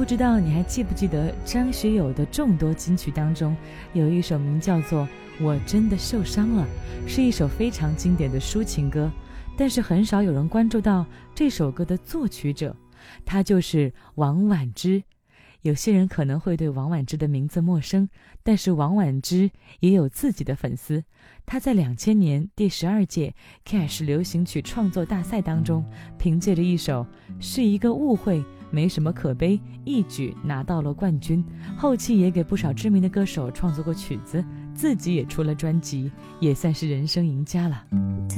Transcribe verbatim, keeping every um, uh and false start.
知道你还记不记得张学友的众多金曲当中，有一首名叫做《我真的受伤了》，是一首非常经典的抒情歌，但是很少有人关注到这首歌的作曲者，他就是王菀之。有些人可能会对王菀之的名字陌生，但是王菀之也有自己的粉丝。他在两千年第十二届 Cash 流行曲创作大赛当中，凭借着一首《是一个误会，没什么可悲》一举拿到了冠军。后期也给不少知名的歌手创作过曲子，自己也出了专辑，也算是人生赢家了。